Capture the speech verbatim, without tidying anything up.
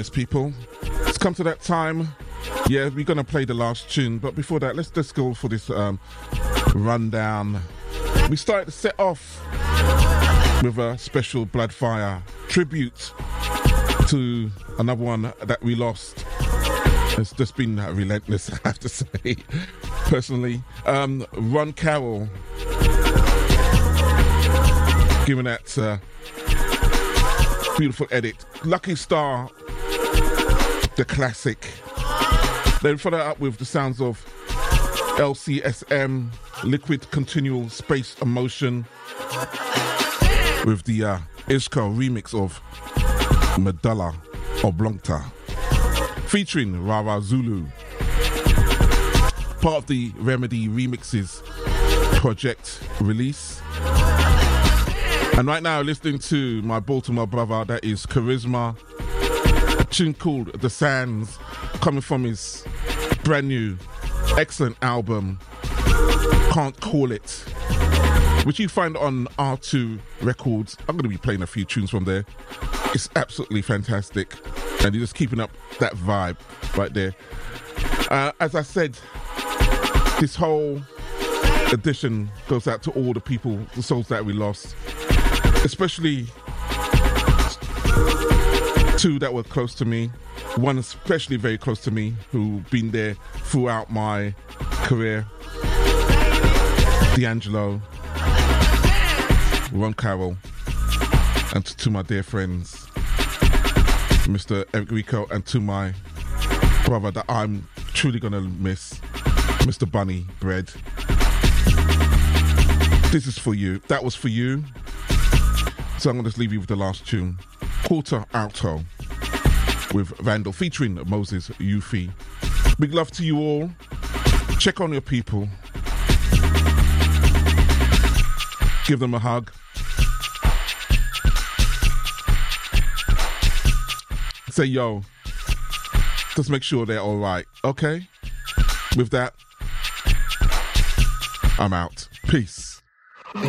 Yes, people. It's come to that time. Yeah, we're going to play the last tune. But before that, let's just go for this um, rundown. We started to set off with a special Bloodfire tribute to another one that we lost. It's just been relentless, I have to say, personally. Um, Ron Carroll, giving that uh, beautiful edit. Lucky Star, the classic. Then follow that up with the sounds of L C S M, Liquid Continual Space Emotion, with the uh, Isco remix of Medulla Oblongata, featuring Rara Zulu. Part of the Remedy Remixes project release. And right now, listening to my Baltimore brother, that is Charisma, a tune called The Sands, coming from his brand new, excellent album, Can't Call It, which you find on R two Records. I'm going to be playing a few tunes from there. It's absolutely fantastic. And you're just keeping up that vibe right there. Uh, as I said, this whole edition goes out to all the people, the souls that we lost. Especially two that were close to me. One especially very close to me, who been there throughout my career. D'Angelo, Ron Carroll, and to my dear friends, Mister Eric Rico, and to my brother that I'm truly gonna miss, Mister Bunny Bread. This is for you. That was for you. So I'm going to just leave you with the last tune. Quarter Alto with Vandal featuring Moses Yufi. Big love to you all. Check on your people. Give them a hug. Say, yo, just make sure they're all right, okay? With that, I'm out. Peace.